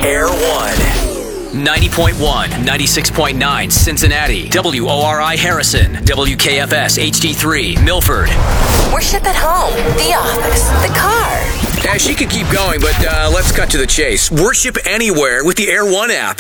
Air One. 90.1, 96.9 Cincinnati, WORI Harrison, WKFS HD3 Milford. Worship at home, the office, the car. She could keep going, but let's cut to the chase. Worship anywhere with the Air One app.